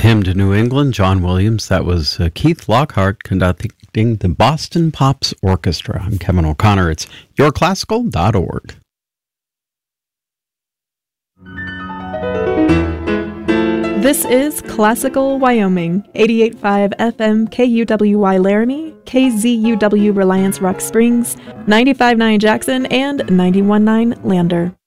Hymn to New England, John Williams. That was Keith Lockhart conducting the Boston Pops Orchestra. I'm Kevin O'Connor. It's yourclassical.org. This is Classical Wyoming, 88.5 FM KUWY Laramie, KZUW Reliance Rock Springs, 95.9 Jackson, and 91.9 Lander.